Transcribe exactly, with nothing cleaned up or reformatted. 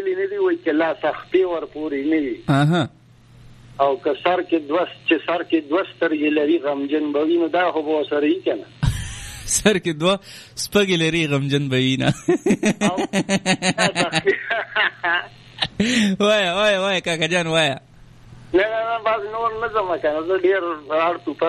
ویلي نه دي وایي چې لا سختي ورپورې نه وي اها او که سر کې دوه چې سر کې دوه سترګې لري غمجن به وي نو دا خو به ورسره وي که نه سر کې دوه سپږې لري غمجن به وي نه وایه وایه وایه کاکا جان وایه نه نه نه بس نور نه ځمه که نه زه ډېر اړ